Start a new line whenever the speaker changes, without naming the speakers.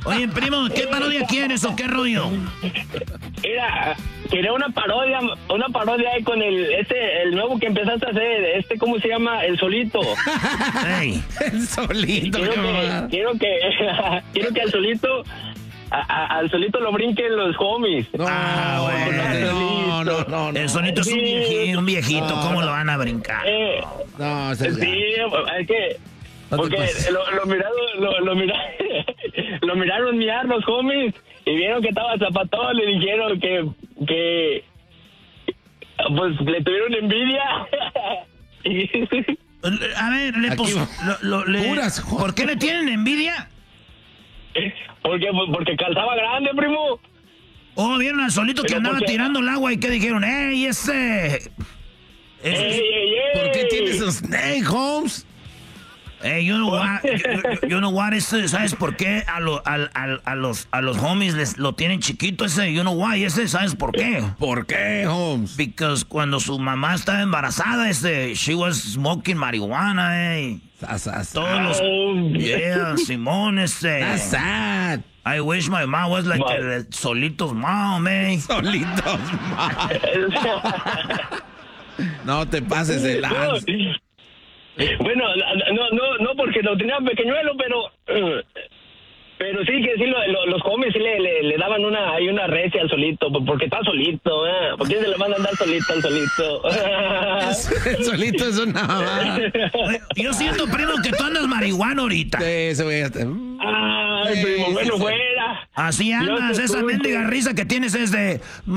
Oye, primo, ¿qué parodia quieres o qué rollo?
Mira, quería una parodia ahí con el nuevo que empezaste a hacer, ¿cómo se llama? El Solito.
Hey.
El Solito.
Quiero que al Solito lo brinquen los homies.
No, no.
El Solito es un viejito, ¿cómo lo van a brincar?
No,
sí, es que... Porque lo miraron mirar los homies y vieron que estaba zapatón, le dijeron que pues le tuvieron envidia.
A ver, ¿por qué le tienen envidia?
Porque calzaba grande, primo.
Oh, vieron al Solito que andaba tirando el agua y que dijeron, ¡ey, ese!
¿Por qué tiene esos snake, Holmes?
Hey, you know what, ¿sabes por qué a los homies lo tienen chiquito ese? You know why, ¿sabes por qué?
¿Por qué, Holmes?
Because cuando su mamá estaba embarazada, she was smoking marihuana, Todos los... Yeah, Simón,
That's sad.
I wish my mom was like Solito's mom,
Solitos mom. No te pases de lance.
Bueno, no, porque lo tenían pequeñuelo, pero sí que sí, los homies sí le daban una recia al Solito, porque está solito, ¿por qué se le van a andar solito al Solito?
El Solito es una mamá.
Yo siento, primo, que tú andas marihuana ahorita.
Sí, eso voy a estar.
Ay, primo, bueno, fuera.
Así andas, esa mendiga risa que tienes es de...